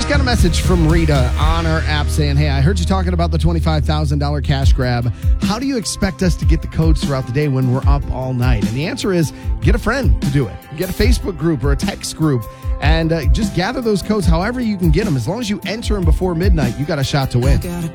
Just got a message from Rita on our app saying, hey, I heard you talking about the $25,000 cash grab. How do you expect us to get the codes throughout the day when we're up all night? And the answer is get a friend to do it. Get a Facebook group or a text group and just gather those codes however you can get them. As long as you enter them before midnight, you got a shot to win.